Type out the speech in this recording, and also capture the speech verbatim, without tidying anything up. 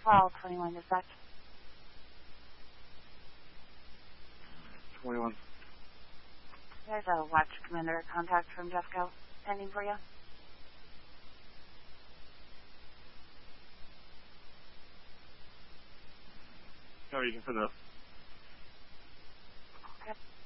Call twenty-one dispatch. twenty-one. There's a watch commander contact from Jeffco pending for you. No reason for the Okay.